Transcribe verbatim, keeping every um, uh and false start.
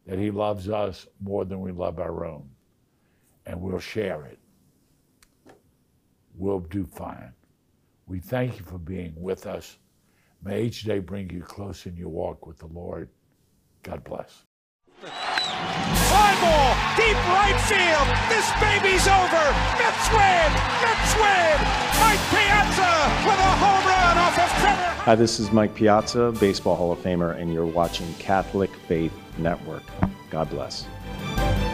that he loves us more than we love our own. And we'll share it. We'll do fine. We thank you for being with us. May each day bring you close in your walk with the Lord. God bless. Fly ball, deep right field. This baby's over. Mets win. Mets win. Mike Piazza with a home run off of Trevor. Hi, this is Mike Piazza, Baseball Hall of Famer, and you're watching Catholic Faith Network. God bless.